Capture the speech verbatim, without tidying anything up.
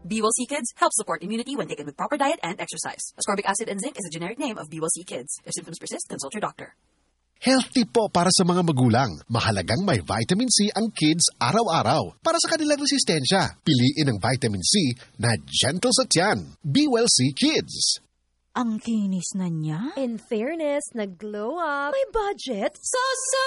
B W L C Kids helps support immunity when taken with proper diet and exercise. Ascorbic acid and zinc is a generic name of B W L C Kids. If symptoms persist, consult your doctor. Healthy po para sa mga magulang. Mahalagang may vitamin C ang kids araw-araw para sa kanilang resistensya. Piliin ang vitamin C na gentle sa tiyan. B W L C Kids. Ang kinis na niya. In fairness, nag-glow up. May budget. So, so